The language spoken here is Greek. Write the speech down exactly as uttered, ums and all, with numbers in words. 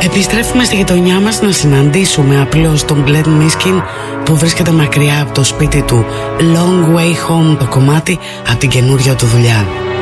Επιστρέφουμε στη γειτονιά μας να συναντήσουμε απλώς τον Glenn Miskin που βρίσκεται μακριά από το σπίτι του. Long Way Home, το κομμάτι από την καινούργια του δουλειά.